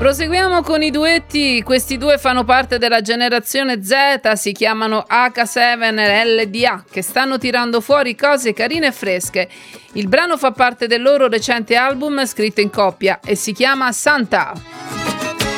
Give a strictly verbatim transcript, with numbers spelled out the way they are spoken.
Proseguiamo con i duetti. Questi due fanno parte della generazione Z, si chiamano acca sette L D A, che stanno tirando fuori cose carine e fresche. Il brano fa parte del loro recente album scritto in coppia e si chiama Santa.